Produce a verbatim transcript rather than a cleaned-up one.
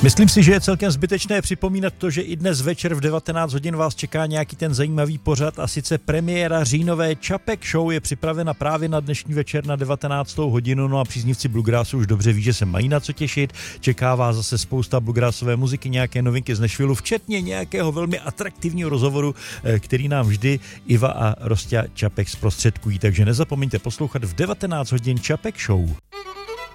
Myslím si, že je celkem zbytečné připomínat to, že i dnes večer v devatenáct hodin vás čeká nějaký ten zajímavý pořad a sice premiéra říjnové Čapek Show je připravena právě na dnešní večer na devatenáctou hodinu, no a příznivci bluegrassu už dobře ví, že se mají na co těšit. Čeká vás zase spousta bluegrassové muziky, nějaké novinky z Nashvillu, včetně nějakého velmi atraktivního rozhovoru, který nám vždy Iva a Rostia Čapek zprostředkují, takže nezapomeňte poslouchat v devatenáct hodin Čapek Show.